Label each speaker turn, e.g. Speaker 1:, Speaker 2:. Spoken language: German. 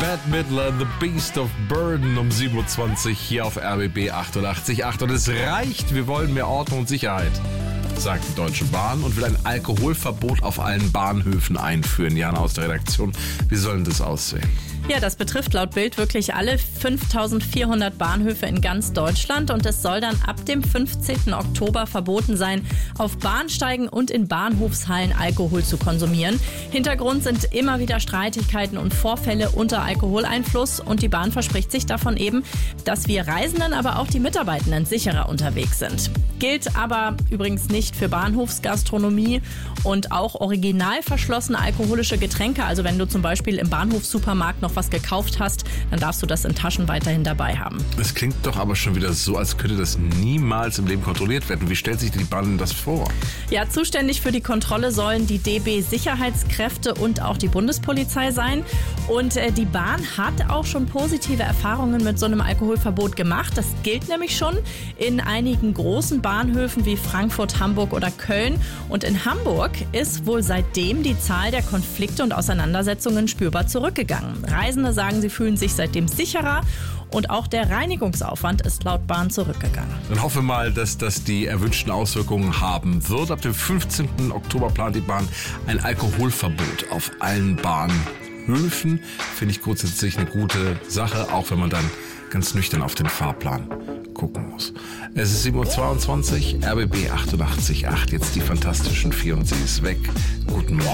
Speaker 1: Bette Midler, The Beast of Burden um 7.20 Uhr hier auf RBB 88.8. Und es reicht, wir wollen mehr Ordnung und Sicherheit, sagt die Deutsche Bahn und will ein Alkoholverbot auf allen Bahnhöfen einführen. Jana aus der Redaktion, wie soll denn das aussehen?
Speaker 2: Ja, das betrifft laut Bild wirklich alle 5.400 Bahnhöfe in ganz Deutschland und es soll dann ab dem 15. Oktober verboten sein, auf Bahnsteigen und in Bahnhofshallen Alkohol zu konsumieren. Hintergrund sind immer wieder Streitigkeiten und Vorfälle unter Alkoholeinfluss und die Bahn verspricht sich davon eben, dass wir Reisenden, aber auch die Mitarbeitenden sicherer unterwegs sind. Gilt aber übrigens nicht für Bahnhofsgastronomie und auch original verschlossene alkoholische Getränke. Also wenn du zum Beispiel im Bahnhofssupermarkt noch was gekauft hast, dann darfst du das in Taschen weiterhin dabei haben.
Speaker 1: Es klingt doch aber schon wieder so, als könnte das niemals im Leben kontrolliert werden. Wie stellt sich die Bahn das vor?
Speaker 2: Ja, zuständig für die Kontrolle sollen die DB-Sicherheitskräfte und auch die Bundespolizei sein. Und die Bahn hat auch schon positive Erfahrungen mit so einem Alkoholverbot gemacht. Das gilt nämlich schon in einigen großen Bahnhöfen wie Frankfurt, Hamburg oder Köln. Und in Hamburg ist wohl seitdem die Zahl der Konflikte und Auseinandersetzungen spürbar zurückgegangen. Reisende sagen, sie fühlen sich seitdem sicherer und auch der Reinigungsaufwand ist laut Bahn zurückgegangen.
Speaker 1: Dann hoffen wir mal, dass das die erwünschten Auswirkungen haben wird. Ab dem 15. Oktober plant die Bahn ein Alkoholverbot auf allen Bahnhöfen. Finde ich grundsätzlich eine gute Sache, auch wenn man dann ganz nüchtern auf den Fahrplan gucken muss. Es ist 7.22 Uhr, RBB 88.8, jetzt die Fantastischen 4 und sie ist weg. Guten Morgen.